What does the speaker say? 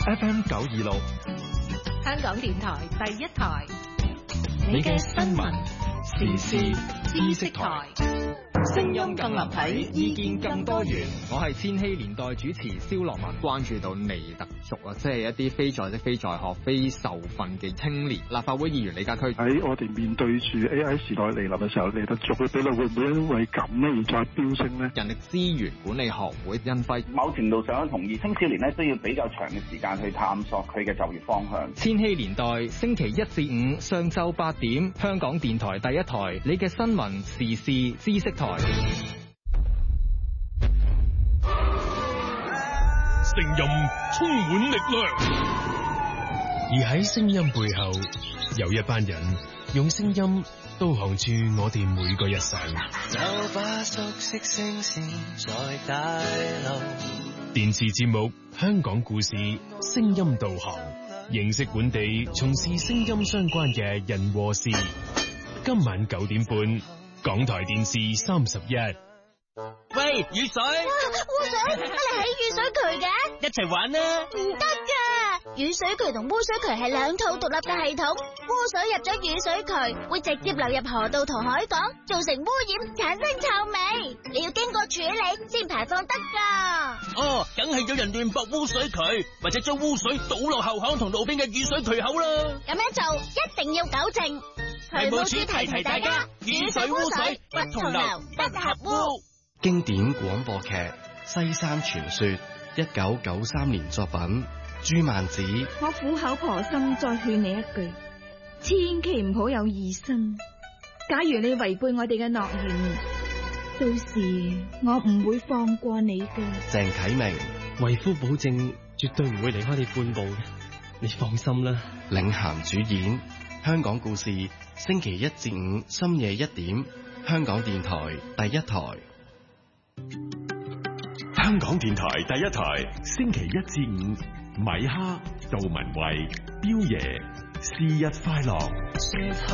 FM 926， 香港電台第一台， 你嘅新聞時事知識台。聲音更立體，意見更多元。 我係千禧年代主持蕭樂文，關注到尼特族啊，即係一啲非在職、非在學、非受訓嘅青年。立法會議員李家駒喺我哋面對住 AI 時代嚟臨嘅時候，尼特族嘅比率會唔會因為咁咧而再飆升呢？ 人力資源管理學會殷輝， 某程度上同意青少年咧需要比較長嘅時間去探索佢嘅就業方向。 千禧年代星期1至5上晝8點，香港電台第一台，你嘅新聞時事知識台。 聲音充滿力量，而喺聲音背後，有一班人用聲音導航住我哋每個日常。就把熟悉聲線在大路。電視節目《香港故事》聲音導航，認識本地從事聲音相關嘅人和事。今晚9點半，港台電視31。 喂，雨水！ 污水，乜你喺雨水渠嘅？ 一齊玩啦！ 唔得噶，雨水渠同污水渠係兩套獨立嘅系統。污水入咗雨水渠，會直接流入河道同海港，造成污染，產生臭味。你要經過處理先排放得噶。 哦，梗係有人亂駁污水渠，或者將污水倒落後巷同路邊嘅雨水渠口啦。 咁樣做一定要糾正。渠務署提提大家，雨水污水不同流，不合污。 經典廣播劇《西山傳說》，1993年作品，朱曼子。 我苦口婆心再勸你一句，千祈唔好有異心。假如你違背我哋嘅諾言，到時我唔會放過你嘅。 鄭啟明， 為夫保證絕對唔會離開你半步嘅，你放心啦。 領銜主演，香港故事，星期1至5深夜1點，香港電台第一台。 香港電台第一台，星期1至5，米哈、杜文慧、彪爺，生日快樂。